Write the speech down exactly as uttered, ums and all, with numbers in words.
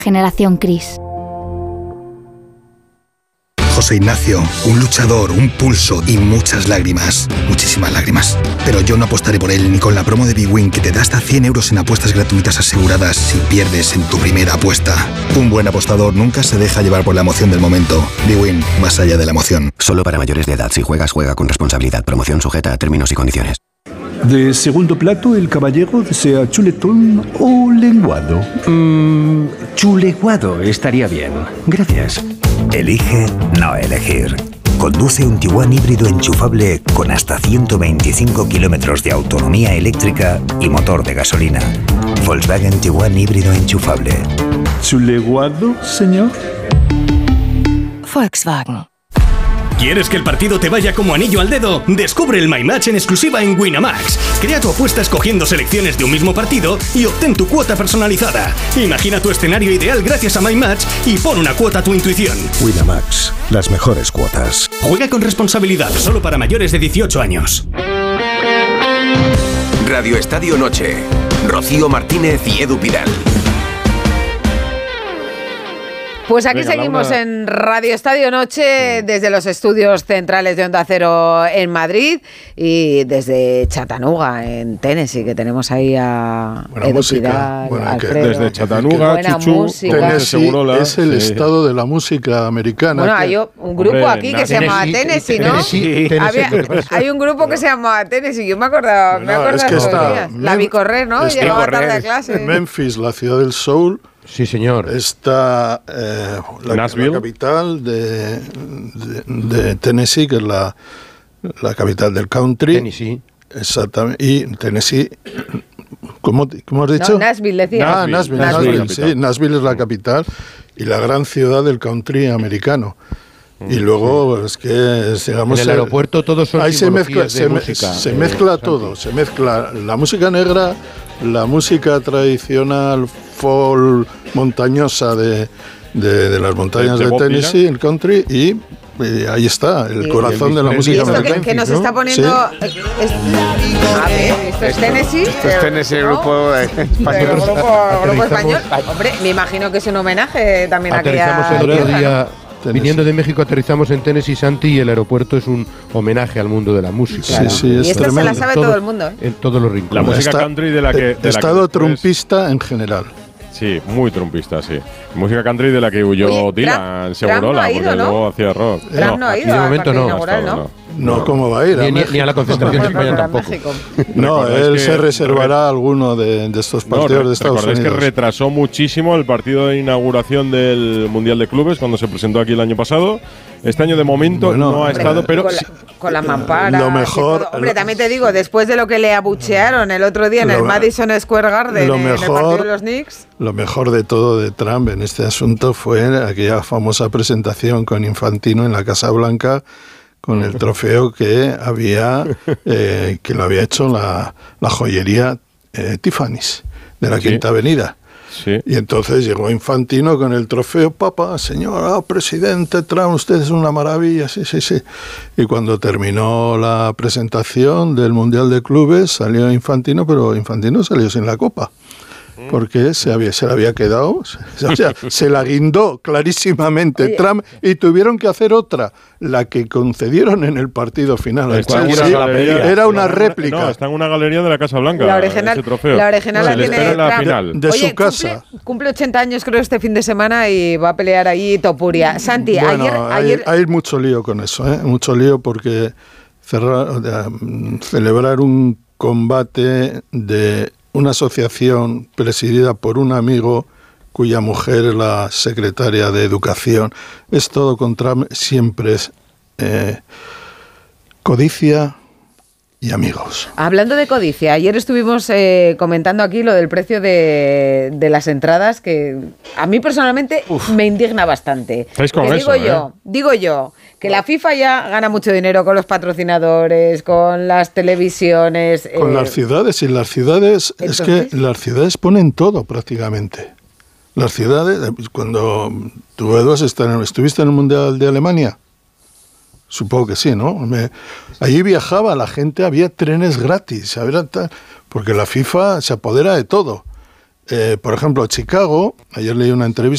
Generación Cris. José Ignacio, un luchador, un pulso y muchas lágrimas. Muchísimas lágrimas. Pero yo no apostaré por él ni con la promo de bwin que te da hasta cien euros en apuestas gratuitas aseguradas si pierdes en tu primera apuesta. Un buen apostador nunca se deja llevar por la emoción del momento. bwin, más allá de la emoción. Solo para mayores de edad. Si juegas, juega con responsabilidad. Promoción sujeta a términos y condiciones. De segundo plato, el caballero desea chuletón o lenguado. Mmm, chuleguado estaría bien. Gracias. Elige no elegir. Conduce un Tiguan híbrido enchufable con hasta ciento veinticinco kilómetros de autonomía eléctrica y motor de gasolina. Volkswagen Tiguan híbrido enchufable. ¿Chuleguado, señor? Volkswagen. ¿Quieres que el partido te vaya como anillo al dedo? Descubre el My Match en exclusiva en Winamax. Crea tu apuesta escogiendo selecciones de un mismo partido y obtén tu cuota personalizada. Imagina tu escenario ideal gracias a My Match y pon una cuota a tu intuición. Winamax, las mejores cuotas. Juega con responsabilidad, solo para mayores de dieciocho años. Radio Estadio Noche. Rocío Martínez y Edu Pidal. Pues aquí Venga, seguimos Laura. en Radio Estadio Noche, desde los estudios centrales de Onda Cero en Madrid y desde Chattanooga, en Tennessee, que tenemos ahí a Buena Edu música. Pidal, Bueno, que Alfredo. desde Chattanooga, Buena Chuchu, música. Tennessee es el sí. estado de la música americana. Bueno, que- hay un grupo Hombre, aquí que se llama Tennessee, ¿no? Tennessee, Tennessee. Había- hay un grupo que se llama Tennessee, yo me acordaba, me Bueno, acuerdo es que de está días. La Mem- vi correr, ¿no? está- Llegaba tarde a clase. Memphis, la ciudad del soul. Sí, señor. Está eh, la, Nashville. la capital de, de, de Tennessee, que es la, la capital del country. Tennessee. Exactamente. Y Tennessee, ¿cómo, cómo has dicho? No, Nashville, decía. Ah, Nashville, Nashville. Nashville, sí, Nashville es la capital y la gran ciudad del country americano. Y luego es que es, digamos En el aeropuerto todos son ahí se mezcla, simbologías se, de me- música, se eh, mezcla Santi. todo, se mezcla la música negra, la música tradicional folk montañosa de, de, de las montañas De de, Bob Tennessee, el country, y, y ahí está, el Y- corazón de la y música Esto que, americana. que nos ¿no? está poniendo. Sí. es- es- a ver, esto es Tennessee. Esto es Tennessee, el ¿no? grupo eh, Pero español. grupo, grupo Aterrizamos- español. Hombre, me imagino que es un homenaje también a Aterrizamos aquella el otro tierra, día, Tennessee. viniendo de México, aterrizamos en Tennessee, Santi, y el aeropuerto es un homenaje al mundo de la música. Sí, sí, ¿no? es Y esta se la tremendo. sabe Todo- todo el mundo, ¿eh? En todos los rincones. La música Está- country de la que... de la que Estado después- trumpista en general. Sí, muy trumpista, sí. Música country de la que huyó Oye, Dylan, Trump- Trump Segurola, no ha ido, porque ¿no? luego hacía rock. Trump no ha aquí ido de al momento partido no. inaugural, Hasta ¿no? ahora No, ¿cómo va a ir? a Ni, ni- México? ni a la concentración de España Para tampoco. México. No, Recordáis él que- se reservará alguno de, de estos No, partidos re- de Estados recordáis Unidos. que retrasó muchísimo el partido de inauguración del Mundial de Clubes cuando se presentó aquí el año pasado. Este año de momento Bueno, no ha Hombre, estado, pero con la, sí- con la mampara. Lo mejor- y todo. Hombre, también te digo, después de lo que le abuchearon el otro día en Lo- el Madison Square Garden, lo en el mejor- partido de los Knicks. Lo mejor de todo de Trump en este asunto fue aquella famosa presentación con Infantino en la Casa Blanca con el trofeo que había eh, que lo había hecho la, la joyería eh, Tiffany's de la Sí. Quinta Avenida. sí. Y entonces llegó Infantino con el trofeo, papá, señor, ah, presidente Trump, usted es una maravilla, sí, sí, sí. Y cuando terminó la presentación del Mundial de Clubes, salió Infantino, pero Infantino salió sin la copa. Porque se, había, se la había quedado, o sea, se la guindó clarísimamente Oye. Trump y tuvieron que hacer otra, la que concedieron en el partido final. al Está en Chelsea. una galería. Era una Está en réplica. No, está en una galería de la Casa Blanca. La original, ese trofeo. la original Se la le tiene espera en la Trump. final. De Oye, su casa. Cumple, cumple ochenta años creo este fin de semana y va a pelear allí Topuria. Santi, Bueno, ayer, hay, ayer hay mucho lío con eso, ¿eh? Mucho lío porque cerrar, o sea, mm, celebrar un combate de una asociación presidida por un amigo cuya mujer es la secretaria de Educación, es todo contra, siempre es eh, codicia y amigos. Hablando de codicia, ayer estuvimos eh, comentando aquí lo del precio de, de las entradas, que a mí personalmente me indigna bastante. Estáis con Que eso, digo ¿eh? yo, digo yo, que la FIFA ya gana mucho dinero con los patrocinadores, con las televisiones. Con eh, las ciudades, y las ciudades, es entonces- que las ciudades ponen todo prácticamente. Las ciudades, cuando tú, Edu, has estado en- ¿estuviste en el Mundial de Alemania? Supongo que sí, ¿no? Me- allí viajaba la gente, había trenes gratis, había tal- porque la FIFA se apodera de todo. Eh, por ejemplo, Chicago, ayer leí una entrevista